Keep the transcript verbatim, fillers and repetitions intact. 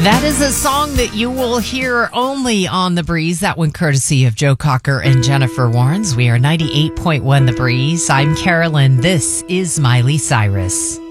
That is a song that you will hear only on The Breeze. That one courtesy of Joe Cocker and Jennifer Warnes. We are ninety-eight point one The Breeze. I'm Carolyn. This is Miley Cyrus.